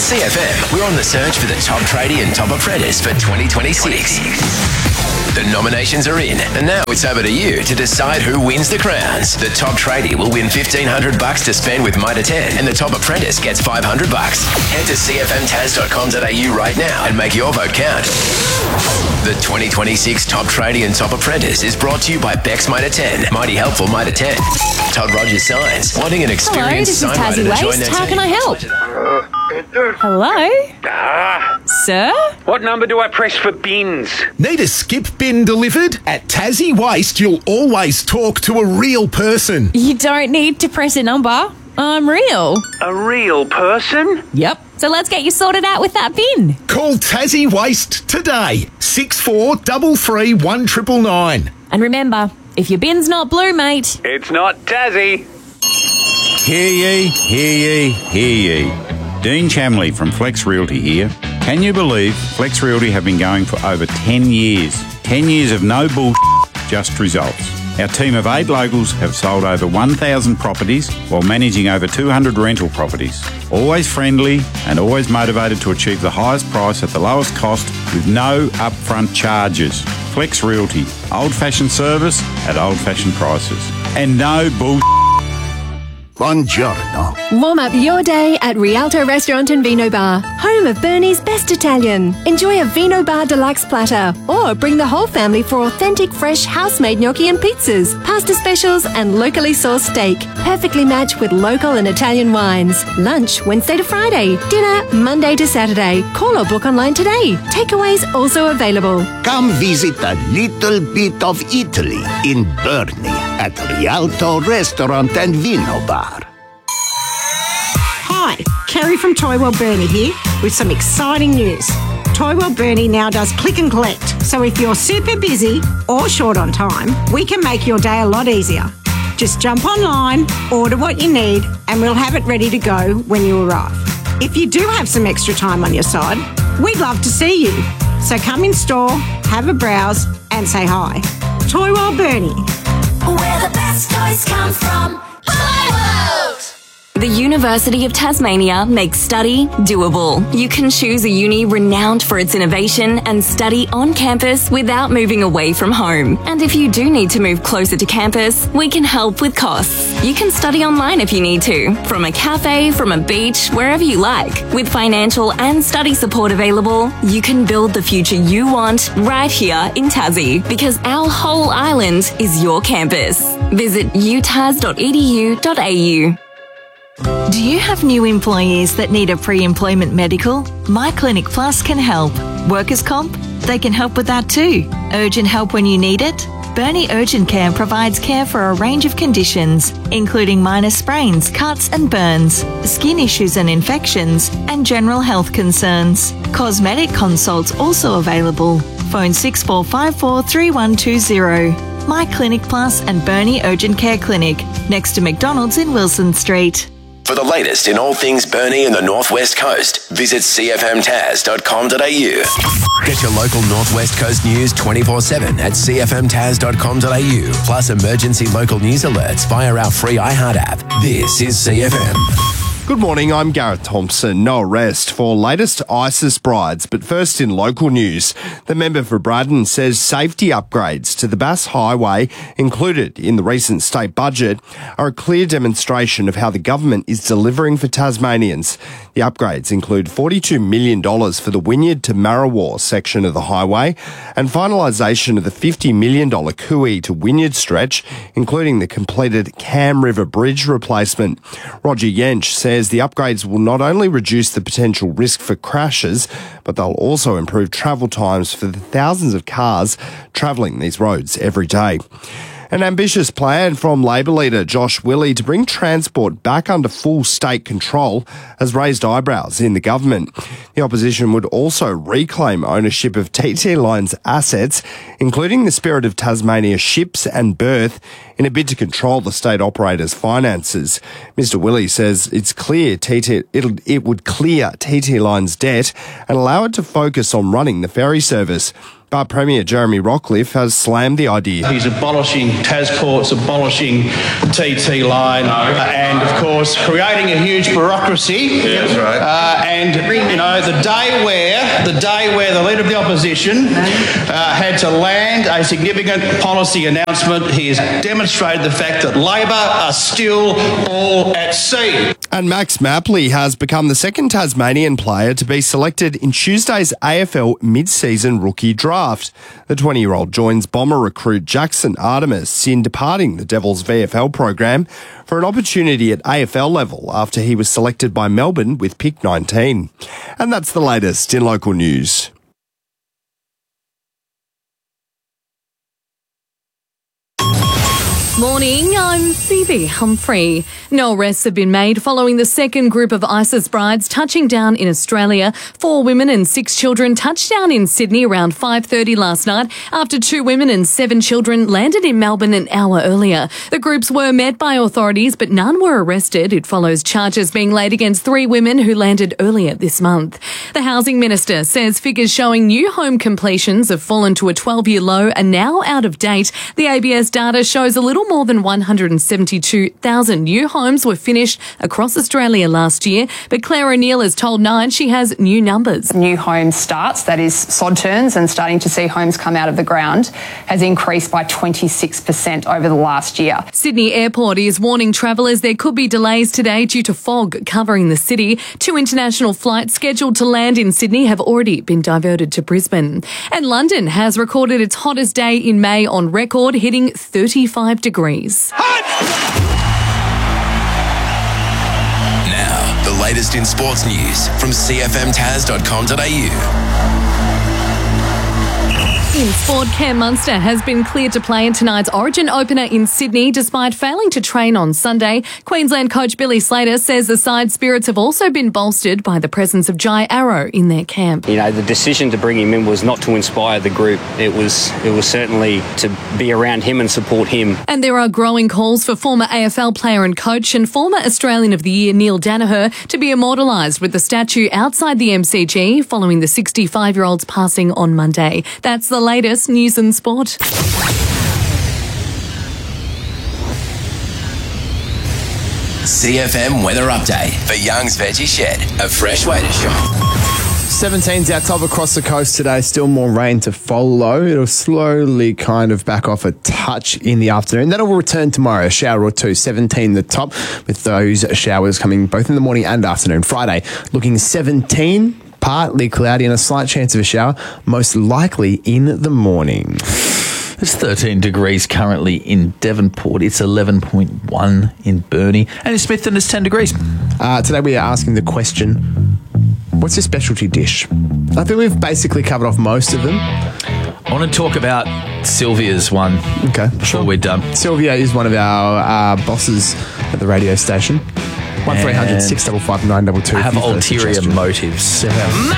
CFM, we're on the search for the top tradie and top apprentice for 2026. The nominations are in, and now it's over to you to decide who wins the crowns. The top tradie will win $1,500 to spend with Mitre 10, and the top apprentice gets $500. Head to cfmtaz.com.au right now and make your vote count. The 2026 Top Tradie and Top Apprentice is brought to you by Beck's Mitre 10, Mighty Helpful Mitre 10. Todd Rogers Signs, wanting an experienced Hello, this is signwriter to Tassie join Waste. their How team. can I help? Hello? Sir? What number do I press for bins? Need a skip bin delivered? At Tassie Waste, you'll always talk to a real person. You don't need to press a number. I'm real. A real person? Yep. So let's get you sorted out with that bin. Call Tassie Waste today. 6433 1999. And remember, if your bin's not blue, mate, It's not Tassie. Hear ye, hear ye, hear ye. Dean Chamley from Flex Realty here. Can you believe Flex Realty have been going for over 10 years? 10 years of no bull, just results. Our team of 8 locals have sold over 1,000 properties while managing over 200 rental properties. Always friendly and always motivated to achieve the highest price at the lowest cost with no upfront charges. Flex Realty, old-fashioned service at old-fashioned prices. And no bull. Buongiorno. Warm up your day at Rialto Restaurant and Vino Bar, home of Bernie's best Italian. Enjoy a Vino Bar deluxe platter, or bring the whole family for authentic, fresh, house-made gnocchi and pizzas, pasta specials and locally sourced steak, perfectly matched with local and Italian wines. Lunch Wednesday to Friday, dinner Monday to Saturday. Call or book online today. Takeaways also available. Come visit a little bit of Italy in Bernie at Rialto Restaurant and Vino Bar. Hi, Kerry from Toy World Bernie here with some exciting news. Toy World Bernie now does click and collect, so if you're super busy or short on time, we can make your day a lot easier. Just jump online, order what you need, and we'll have it ready to go when you arrive. If you do have some extra time on your side, we'd love to see you. So come in store, have a browse, and say hi. Toy World Bernie. Where the best toys come from. Toy World! The University of Tasmania makes study doable. You can choose a uni renowned for its innovation and study on campus without moving away from home. And if you do need to move closer to campus, we can help with costs. You can study online if you need to, from a cafe, from a beach, wherever you like. With financial and study support available, you can build the future you want right here in Tassie, because our whole island is your campus. Visit utas.edu.au. Do you have new employees that need a pre-employment medical? My Clinic Plus can help. Workers' comp? They can help with that too. Urgent help when you need it? Bernie Urgent Care provides care for a range of conditions, including minor sprains, cuts and burns, skin issues and infections, and general health concerns. Cosmetic consults also available. Phone 6454 3120. My Clinic Plus and Bernie Urgent Care Clinic, next to McDonald's in Wilson Street. For the latest in all things Burnie and the Northwest Coast, visit cfmtaz.com.au. Get your local Northwest Coast news 24/7 at cfmtaz.com.au. Plus emergency local news alerts via our free iHeart app. This is CFM. Good morning, I'm Gareth Thompson. No arrest for latest ISIS brides, but first in local news. The member for Braddon says safety upgrades to the Bass Highway included in the recent state budget are a clear demonstration of how the government is delivering for Tasmanians. The upgrades include $42 million for the Wynyard to Marrawar section of the highway and finalisation of the $50 million Cooey to Wynyard stretch, including the completed Cam River Bridge replacement. Roger Yench says the upgrades will not only reduce the potential risk for crashes, but they'll also improve travel times for the thousands of cars travelling these roads every day. An ambitious plan from Labor leader Josh Willey to bring transport back under full state control has raised eyebrows in the government. The opposition would also reclaim ownership of TT Line's assets, including the Spirit of Tasmania ships and berth, in a bid to control the state operator's finances. Mr. Willey says it's clear it would clear TT Line's debt and allow it to focus on running the ferry service. But Premier Jeremy Rockliff has slammed the idea. He's abolishing Tasports, abolishing TT Line, and of course creating a huge bureaucracy. Yeah, that's right. And, you know, the day where the Leader of the Opposition had to land a significant policy announcement, he has demonstrated the fact that Labor are still all at sea. And Max Mapley has become the second Tasmanian player to be selected in Tuesday's AFL mid-season rookie draft. The 20-year-old joins Bomber recruit Jackson Artemis in departing the Devils VFL program for an opportunity at AFL level after he was selected by Melbourne with pick 19. And that's the latest in local news. Morning, I'm Phoebe Humphrey. No arrests have been made following the second group of ISIS brides touching down in Australia. 4 women and 6 children touched down in Sydney around 5:30 last night after 2 women and 7 children landed in Melbourne an hour earlier. The groups were met by authorities, but none were arrested. It follows charges being laid against 3 women who landed earlier this month. The Housing Minister says figures showing new home completions have fallen to a 12-year low are now out of date. The ABS data shows a little more than 172,000 new homes were finished across Australia last year, but Claire O'Neill has told Nine she has new numbers. New home starts, that is sod turns and starting to see homes come out of the ground, has increased by 26% over the last year. Sydney Airport is warning travellers there could be delays today due to fog covering the city. 2 international flights scheduled to land in Sydney have already been diverted to Brisbane. And London has recorded its hottest day in May on record, hitting 35 degrees. Now, the latest in sports news from cfmtas.com.au. In sport, Cam Munster has been cleared to play in tonight's Origin opener in Sydney despite failing to train on Sunday. Queensland coach Billy Slater says the side's spirits have also been bolstered by the presence of Jai Arrow in their camp. You know, the decision to bring him in was not to inspire the group. It was certainly to be around him and support him. And there are growing calls for former AFL player and coach and former Australian of the Year Neil Danaher to be immortalised with the statue outside the MCG following the 65-year-old's passing on Monday. That's the latest news and sport. CFM weather update for Young's Veggie Shed, a fresh way to shop. 17's our top across the coast today. Still more rain to follow. It'll slowly kind of back off a touch in the afternoon. Then it will return tomorrow, a shower or 2. 17 the top, with those showers coming both in the morning and afternoon. Friday, looking 17, partly cloudy and a slight chance of a shower, most likely in the morning. It's 13 degrees currently in Devonport. It's 11.1 in Burnie. And in Smithton, it's 10 degrees. Today we are asking the question, what's your specialty dish? I think we've basically covered off most of them. I want to talk about Sylvia's one before we're done. Sylvia is one of our bosses at the radio station. 1300 655 922. I have ulterior motives.